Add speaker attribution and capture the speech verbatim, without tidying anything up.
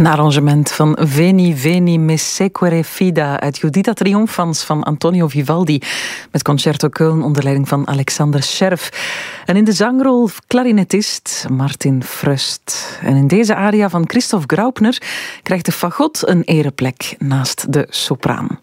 Speaker 1: Een arrangement van Veni Veni Me Sequere Fida uit Judita Triomphans van Antonio Vivaldi met Concerto Köln onder leiding van Alexander Scherf. En in de zangrol klarinetist Martin Fröst. En in deze aria van Christoph Graupner krijgt de fagot een ereplek naast de sopraan.